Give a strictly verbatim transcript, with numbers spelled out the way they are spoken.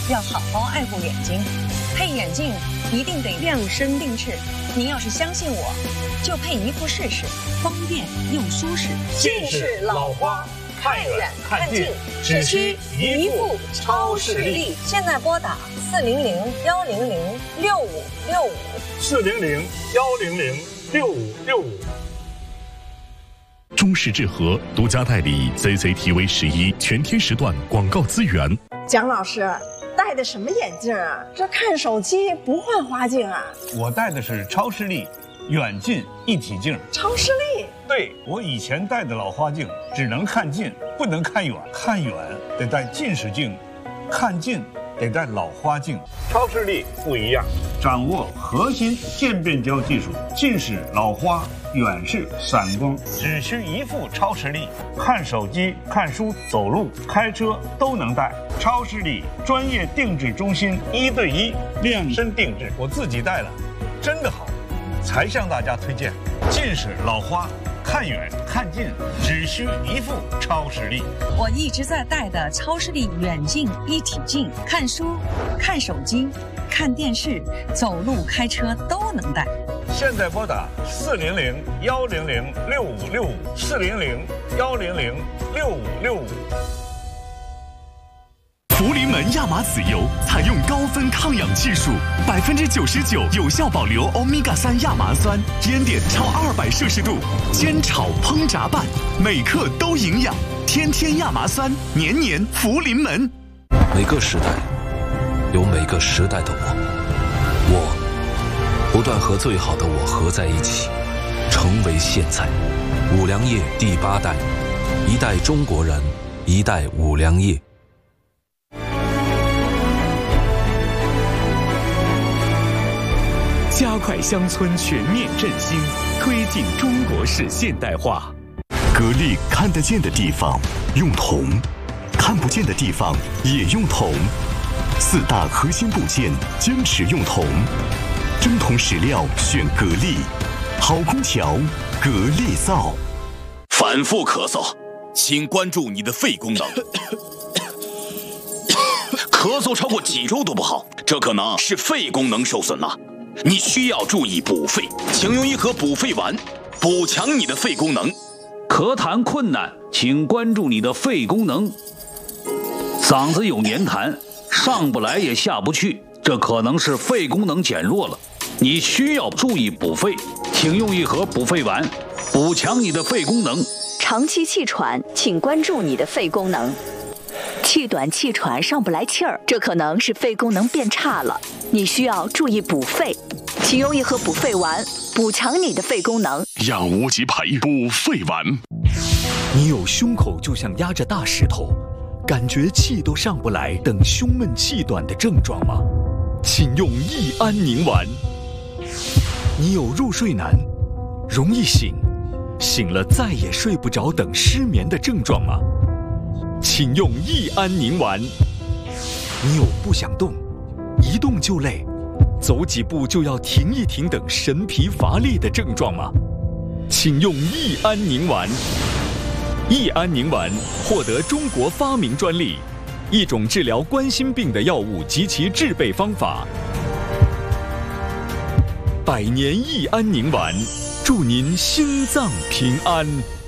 要好好爱护眼睛，配眼镜一定得量身定制。您要是相信我，就配一副试试，方便又舒适。 近视老花，看远看近，只需一副超视力。 现在拨打四零零幺零零六五六五， 四零零幺零零六五六五。 中视智和独家代理 C C T V 十一全天时段广告资源。 蒋老师戴的什么眼镜啊？这看手机不换花镜啊？ 我戴的是超视力远近一体镜。 超视力？ 对，我以前戴的老花镜只能看近，不能看远，看远得戴近视镜，看近得戴老花镜。 超视力不一样， 掌握核心渐变焦技术，近视、老花、远视、散光，只需一副超视力，看手机、看书、走路、开车都能戴。超视力专业定制中心，一对一量身定制，我自己戴了，真的好，才向大家推荐。近视、老花，看远看近，只需一副超视力。 我一直在戴的超视力远近一体镜，看书、看手机、看电视、走路、开车都能戴。 现在拨打四零零幺零零六五六五，四零零幺零零六五六五。 福临门亚麻籽油采用高分抗氧技术，百分之九十九有效保留欧米伽三亚麻酸，烟点超二百摄氏度，煎炒烹炸拌，每克都营养。天天亚麻酸，年年福临门。 每个时代有每个时代的我，我不断和最好的我合在一起，成为现在。五粮液第八代，一代中国人，一代五粮液。 加快乡村全面振兴，推进中国式现代化。格力看得见的地方用铜，看不见的地方也用铜。四大核心部件坚持用铜，真铜实料选格力，好空调格力造。 反复咳嗽，请关注你的肺功能。咳嗽超过几周都不好，这可能是肺功能受损了。你需要注意补肺，请用一盒补肺丸，补强你的肺功能。 咳痰困难，请关注你的肺功能。嗓子有黏痰，上不来也下不去，这可能是肺功能减弱了。你需要注意补肺，请用一盒补肺丸，补强你的肺功能。 长期气喘，请关注你的肺功能。气短气喘上不来气儿，这可能是肺功能变差了，你需要注意补肺，请用一盒补肺丸，补强你的肺功能。 养无极培补肺丸。 你有胸口就像压着大石头，感觉气都上不来等胸闷气短的症状吗？请用益安宁丸。你有入睡难，容易醒，醒了再也睡不着等失眠的症状吗？请用益安宁丸。你有不想动，一动就累，走几步就要停一停等神疲乏力的症状吗？请用益安宁丸。益安宁丸获得中国发明专利，一种治疗冠心病的药物及其制备方法。百年益安宁丸，祝您心脏平安。